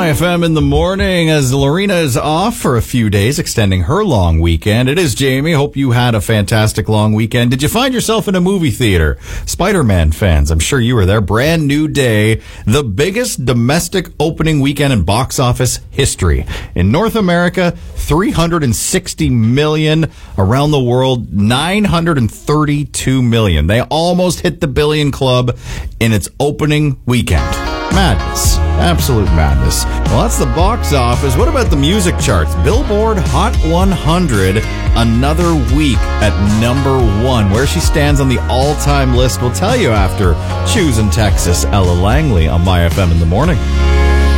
My FM in the morning as Lorena is off for a few days, extending her long weekend. It is Jamie. Hope you had a fantastic long weekend. Did you find yourself in a movie theater? Spider-Man fans, I'm sure you were there. Brand new day. The biggest domestic opening weekend in box office history. In North America, $360 million. Around the world, $932 million. They almost hit the billion club in its opening weekend. Madness. Absolute madness. Well, that's the box office. What about the music charts? Billboard Hot 100, another week at number 1. Where she stands on the all-time list, we'll tell you after Choosing Texas, Ella Langley on My FM in the morning.